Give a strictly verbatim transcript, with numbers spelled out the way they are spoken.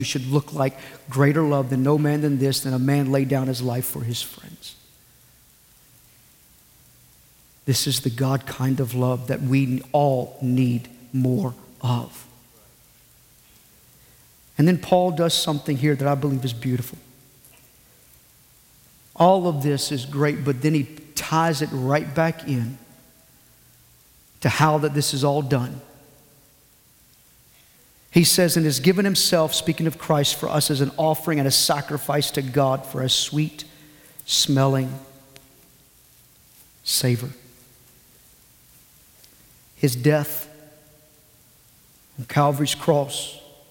should look like greater love than no man than this, than a man lay down his life for his friends. This is the God kind of love that we all need more of. And then Paul does something here that I believe is beautiful. All of this is great, but then he ties it right back in to how that this is all done. He says, and has given himself, speaking of Christ, for us as an offering and a sacrifice to God for a sweet smelling savor. His death on Calvary's cross